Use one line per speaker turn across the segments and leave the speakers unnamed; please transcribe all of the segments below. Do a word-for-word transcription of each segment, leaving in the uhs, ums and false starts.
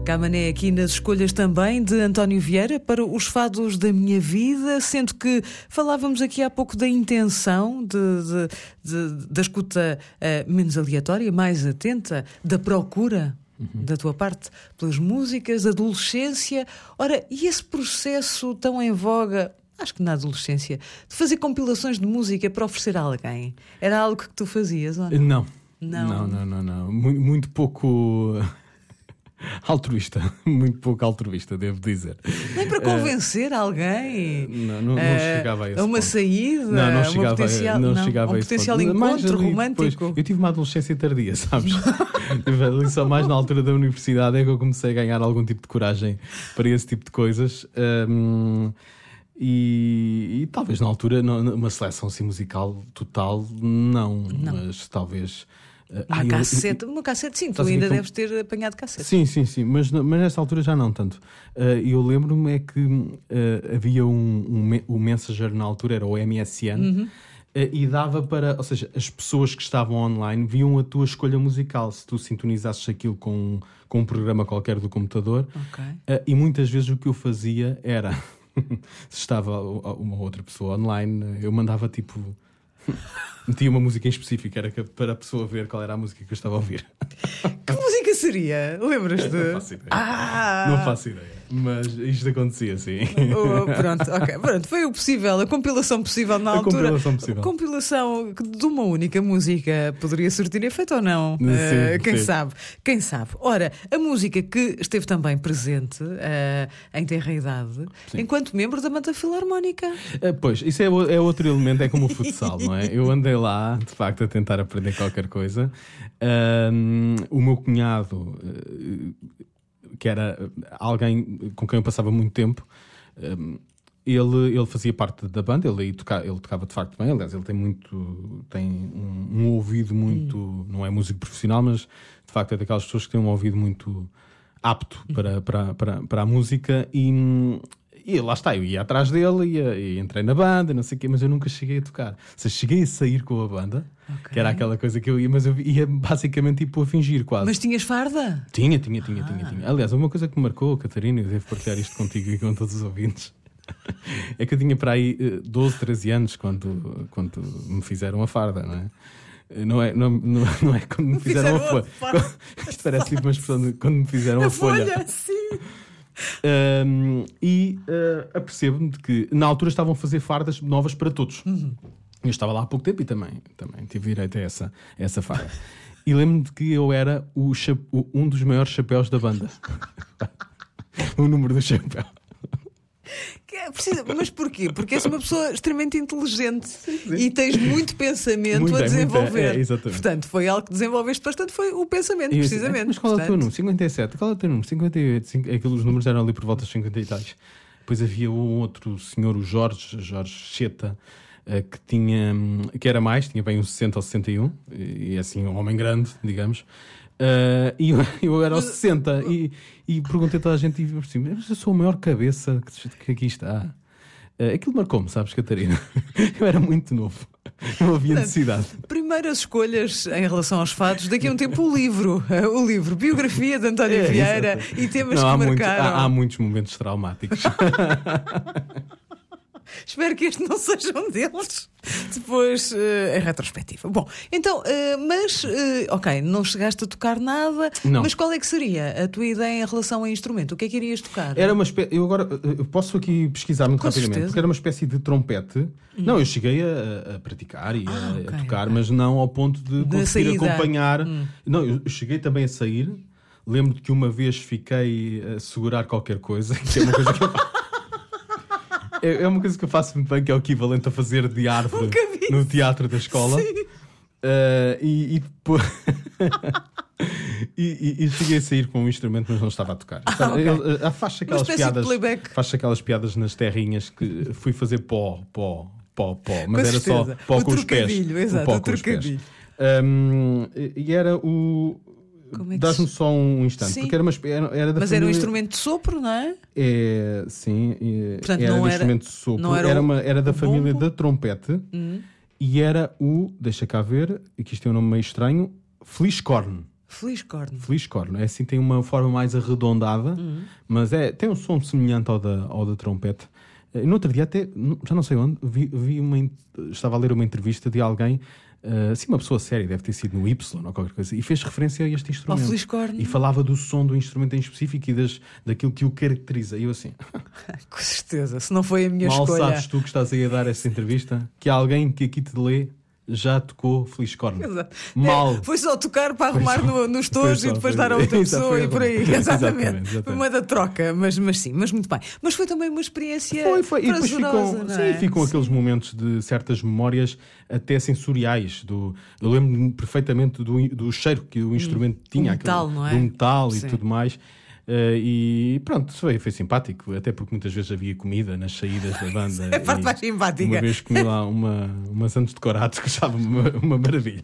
Camané aqui nas escolhas também de António Vieira para os fados da minha vida, sendo que falávamos aqui há pouco da intenção de, de, de, da escuta uh, menos aleatória, mais atenta, da procura uhum. da tua parte pelas músicas, adolescência. Ora, e esse processo tão em voga, acho que na adolescência, de fazer compilações de música para oferecer a alguém, era algo que tu fazias ou não?
Não.
Não,
não, não, não, não. Muito, muito pouco altruísta, muito pouco altruísta, devo dizer.
Nem para convencer uh, alguém
não, não, não
uh,
chegava a esse
a uma
ponto.
saída,
não, não
uma
chegava,
potencial,
não
não,
chegava
um
a esse
potencial
ponto.
encontro
ali,
romântico.
Depois, eu tive uma adolescência tardia, sabes? Ali só mais na altura da universidade é que eu comecei a ganhar algum tipo de coragem para esse tipo de coisas. Um, e, e talvez na altura uma seleção assim, musical total, não, não. Mas talvez.
Uma, ah, cassete, eu, eu, uma cassete, sim, tu ainda deves ter apanhado cassete.
Sim, sim, sim, mas, mas nessa altura já não tanto. Uh, eu lembro-me é que uh, havia um, um, um Messenger na altura, era o M S N, uhum. uh, e dava para, ou seja, as pessoas que estavam online viam a tua escolha musical, se tu sintonizasses aquilo com, com um programa qualquer do computador.
Okay.
Uh, e muitas vezes o que eu fazia era, se estava uma outra pessoa online, eu mandava tipo... metia uma música em específico, era para a pessoa ver qual era a música que eu estava a ouvir.
Que música seria? Lembras-te?
Não faço ideia.
Ah!
Não faço ideia. Mas isto acontecia, sim.
Oh, pronto, ok. Pronto, foi o possível, a compilação possível na
a
altura.
Compilação possível.
A compilação de uma única música poderia surtir efeito ou não?
Sim,
uh, quem
sim.
sabe? Quem sabe? Ora, a música que esteve também presente uh, em tenra idade, sim. enquanto membro da Banda Filarmónica.
Uh, pois, isso é, é outro elemento, é como o futsal, não é? Eu andei lá, de facto, a tentar aprender qualquer coisa. Um, o meu cunhado... Uh, que era alguém com quem eu passava muito tempo, ele, ele fazia parte da banda, ele, tocava, ele tocava de facto bem, aliás, ele tem muito, tem um, um ouvido muito, hum. não é músico profissional, mas de facto é daquelas pessoas que têm um ouvido muito apto para, para, para, para a música e... E lá está, eu ia atrás dele e, e entrei na banda, não sei o quê, mas eu nunca cheguei a tocar. Ou seja, cheguei a sair com a banda, okay. que era aquela coisa que eu ia, mas eu ia basicamente tipo a fingir quase.
Mas tinhas farda?
Tinha, tinha, tinha, ah. tinha, tinha. Aliás, uma coisa que me marcou, Catarina, eu devo partilhar isto contigo e com todos os ouvintes, é que eu tinha para aí doze, treze anos quando, quando me fizeram a farda, não é? Não é, não, não, não é quando me fizeram, fizeram a folha. Isto parece tipo uma expressão de quando me fizeram a, a folha.
folha sim.
Um, e uh, apercebo-me de que na altura estavam a fazer fardas novas para todos. Uhum. Eu estava lá há pouco tempo e também, também tive direito a essa, a essa farda. E lembro-me de que eu era o cha- o, um dos maiores chapéus da banda. O número do chapéu.
É, precisa, mas porquê? Porque és uma pessoa extremamente inteligente sim, sim. e tens muito pensamento muito a bem, desenvolver.
É, exatamente.
Portanto, foi algo que desenvolveste bastante, foi o pensamento,
e,
precisamente.
Mas qual
Portanto...
é o teu número? cinquenta e sete. Qual é o teu número? cinquenta e oito. cinquenta, aqueles números eram ali por volta dos cinquenta e tais. Depois havia um outro senhor, o Jorge, Jorge Cheta, que tinha, que era mais, tinha bem uns sessenta ou sessenta e um, e assim, um homem grande, digamos. Uh, e eu, eu era aos sessenta e, e perguntei a toda a gente e assim, mas eu sou a maior cabeça que, que aqui está. Uh, aquilo marcou-me, sabes, Catarina? Eu era muito novo, não havia necessidade.
Primeiras escolhas em relação aos fados, daqui a um tempo o livro, o livro, biografia de António é, Vieira exato. E temas
não,
que
há
marcaram.
Muito, há, há muitos momentos traumáticos.
Espero que este não seja um deles. Depois, uh, em retrospectiva. Bom, então, uh, mas, uh, ok, não chegaste a tocar nada,
não.
Mas qual é que seria a tua ideia em relação ao instrumento? O que é que irias tocar?
Era uma espécie, eu agora eu posso aqui pesquisar muito
Com
rapidamente,
certeza.
porque era uma espécie de trompete. Hum. Não, eu cheguei a, a praticar e
ah,
a,
okay,
a tocar,
okay.
mas não ao ponto de, de conseguir saída. acompanhar. Hum. Não, eu cheguei também a sair. Lembro-me que uma vez fiquei a segurar qualquer coisa, que é uma coisa que eu faço. É uma coisa que eu faço muito bem, que é o equivalente a fazer de árvore no teatro da escola.
Sim.
Uh, e, e depois e, e, e cheguei a sair com um instrumento, mas não estava a tocar.
Ah, okay.
Ele, faz aquelas piadas, faz aquelas piadas nas terrinhas que fui fazer pó, pó, pó, pó, mas
com
era
certeza.
só pó
o
com os pés.
Exato,
o pó
o
com os pés.
Um,
e era o. É Dás-me só um instante,
sim.
porque era, uma, era, era da
Mas
família...
era um instrumento de sopro, não é?
É, sim, é,
Portanto,
era
não
um
era,
instrumento de sopro,
não era,
era, uma, era da
o
família
bombo?
da trompete
hum.
e era o, deixa cá ver, que isto é um nome meio estranho, Fliscorn.
Feliz corno.
Feliz corno. É assim, tem uma forma mais arredondada, uhum. mas é, tem um som semelhante ao da, ao da trompete. No outro dia até, já não sei onde, vi, vi uma, estava a ler uma entrevista de alguém, uh, assim uma pessoa séria, deve ter sido no Y ou qualquer coisa, e fez referência a este instrumento.
Ao feliz corno.
E falava do som do instrumento em específico e das, daquilo que o caracteriza. E eu assim...
Com certeza, se não foi a minha
mal
escolha.
Mal sabes tu que estás aí a dar essa entrevista, que há alguém que aqui te lê já tocou Feliz Corno.
Exato.
Mal.
É, foi só tocar para arrumar
só,
no, nos tojos e depois dar a outra pessoa e por aí. Exatamente.
Exatamente, exatamente.
Foi uma da troca, mas, mas sim, mas muito bem. Mas foi também uma experiência
foi, foi. E depois
prazerosa,
ficam,
não é?
Sim, ficam
sim.
aqueles momentos de certas memórias até sensoriais. Do, eu lembro-me perfeitamente do, do cheiro que o instrumento hum, tinha.
O metal,
aquele,
não é?
Do metal
sim.
e tudo mais. Uh, e pronto, foi, foi simpático, até porque muitas vezes havia comida nas saídas da banda.
É a parte mais simpática.
Uma vez comi lá uma, uma Santos decorados que achava uma, uma maravilha.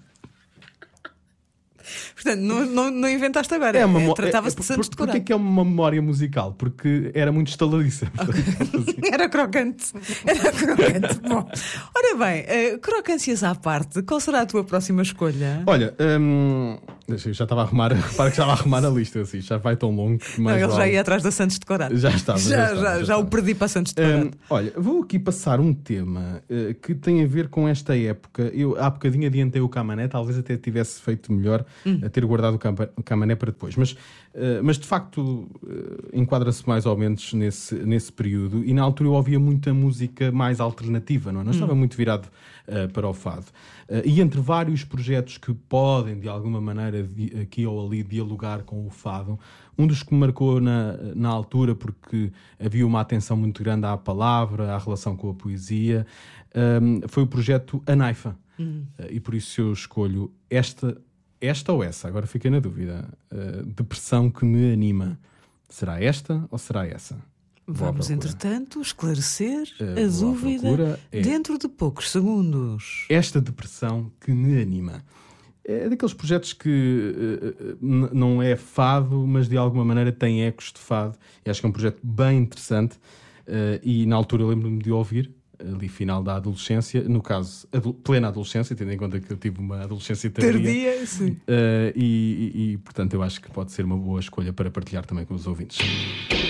Portanto, não, não, não inventaste agora.
É uma,
é, Tratava-se
é,
de Santos
por,
decorados.
Porquê que é uma memória musical? Porque era muito estaladiça.
Era crocante. Era crocante. Bom, ora bem, uh, crocâncias à parte, qual será a tua próxima escolha?
Olha, hum, eu já estava a arrumar, repara que estava a arrumar a lista, assim, já vai tão longo que mais
não, ele
vale.
já ia atrás da Santos decorado.
Já estava.
Já,
já,
já,
estava, já,
já,
já
o perdi para Santos decorado.
Hum, olha, vou aqui passar um tema uh, que tem a ver com esta época. Eu há bocadinho adiantei o Camané, talvez até tivesse feito melhor hum. a ter guardado o, Campa, o Camané para depois. Mas, uh, mas de facto, uh, enquadra-se mais ou menos nesse, nesse período. E na altura eu ouvia muita música mais alternativa, não é? Não estava hum. muito virado uh, para o fado. Uh, e entre vários projetos que podem, de alguma maneira, di- aqui ou ali, dialogar com o fado, um dos que me marcou na, na altura, porque havia uma atenção muito grande à palavra, à relação com a poesia, um, foi o projeto A Naifa. Hum. Uh, e por isso eu escolho esta, esta ou essa, agora fiquei na dúvida, uh, depressão que me anima. Será esta ou será essa?
Vamos, entretanto, esclarecer uh, a dúvida
procura, é
dentro de poucos segundos.
Esta depressão que me anima. É daqueles projetos que uh, n- não é fado, mas de alguma maneira tem ecos de fado. E acho que é um projeto bem interessante. Uh, e na altura eu lembro-me de ouvir, ali final da adolescência, no caso, adu- plena adolescência, tendo em conta que eu tive uma adolescência tardia.
Tardia, sim.
Uh, e, e, e, portanto, eu acho que pode ser uma boa escolha para partilhar também com os ouvintes.